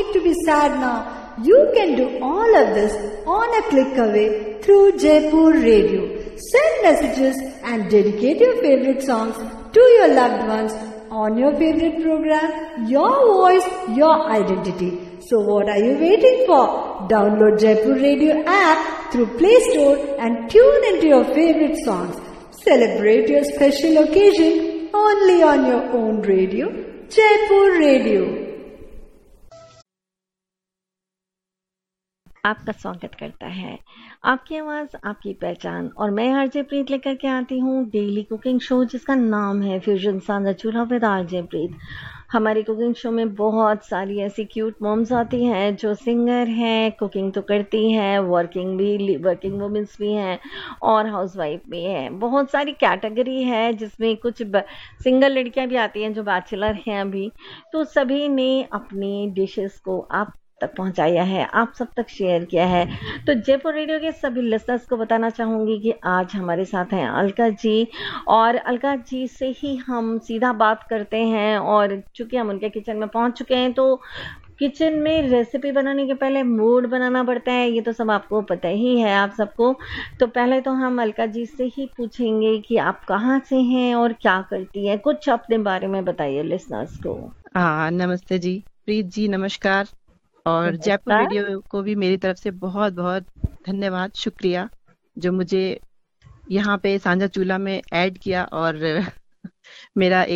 need to be sad now. You can do all of this on a click away through Jaipur Radio. Send messages and dedicate your favorite songs to your loved ones on your favorite program. Your voice, your identity. So what are you waiting for? Download Jaipur Radio app through Play Store and tune into your favorite songs. Celebrate your special occasion only on your own radio, Jaipur Radio. आपका स्वागत करता है आपकी आवाज आपकी पहचान और मैं आरजे प्रीत लेकर के आती हूँ डेली कुकिंग शो जिसका नाम है फ्यूजन सांझा चूल्हा विद आरजे प्रीत। हमारी कुकिंग शो में बहुत सारी ऐसी क्यूट मॉम्स आती हैं जो सिंगर हैं, कुकिंग तो करती हैं, वर्किंग वुमेन्स भी हैं और हाउसवाइफ भी हैं। बहुत सारी कैटेगरी है जिसमें कुछ सिंगल लड़कियां भी आती हैं जो बैचलर हैं अभी। तो सभी ने अपनी डिशेस को आप तक पहुंचाया है, आप सब तक शेयर किया है। तो जयपुर रेडियो के सभी लिसनर्स को बताना चाहूंगी कि आज हमारे साथ हैं अलका जी और अलका जी से ही हम सीधा बात करते हैं। और चूंकि हम उनके किचन में पहुंच चुके हैं तो किचन में रेसिपी बनाने के पहले मूड बनाना पड़ता है, ये तो सब आपको पता ही है आप सबको। तो पहले तो हम अलका जी से ही पूछेंगे कि आप कहाँ से हैं और क्या करती हैं, कुछ अपने बारे में बताइए लिसनर्स को। नमस्ते जी प्रीत जी, नमस्कार। और जयपुर रेडियो को भी मेरी तरफ से बहुत बहुत धन्यवाद, शुक्रिया जो मुझे यहाँ पे सांझा चूल्हा में ऐड किया और मेरा